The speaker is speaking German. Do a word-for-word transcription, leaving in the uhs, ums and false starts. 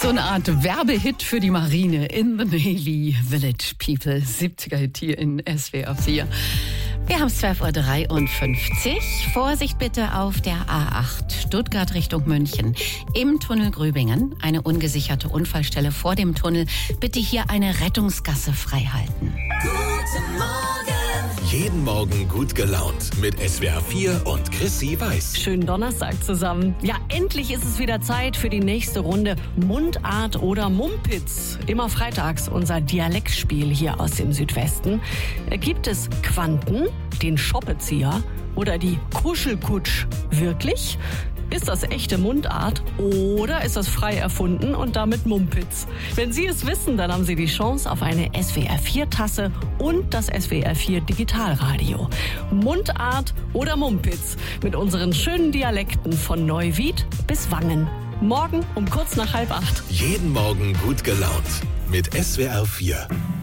so eine Art Werbehit für die Marine. In the Navy, Village People. siebziger-Hit hier in S W R vier. Wir haben es zwölf Uhr dreiundfünfzig. Vorsicht bitte auf der A acht, Stuttgart Richtung München. Im Tunnel Gröbingen, eine ungesicherte Unfallstelle vor dem Tunnel. Bitte hier eine Rettungsgasse freihalten. Guten Morgen. Jeden Morgen gut gelaunt mit S W R vier und Chrissy Weiß. Schönen Donnerstag zusammen. Ja, endlich ist es wieder Zeit für die nächste Runde Mundart oder Mumpitz. Immer freitags unser Dialektspiel hier aus dem Südwesten. Gibt es Quanten, den Schoppezieher oder die Kuschelkutsch wirklich? Ist das echte Mundart oder ist das frei erfunden und damit Mumpitz? Wenn Sie es wissen, dann haben Sie die Chance auf eine S W R vier Tasse und das S W R vier Digitalradio. Mundart oder Mumpitz mit unseren schönen Dialekten von Neuwied bis Wangen. Morgen um kurz nach halb acht. Jeden Morgen gut gelaunt mit S W R vier.